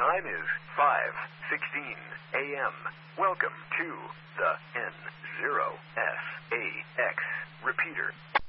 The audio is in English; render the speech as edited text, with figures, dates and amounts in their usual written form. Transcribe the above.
time is 5:16 a.m. Welcome to the N0SAX repeater.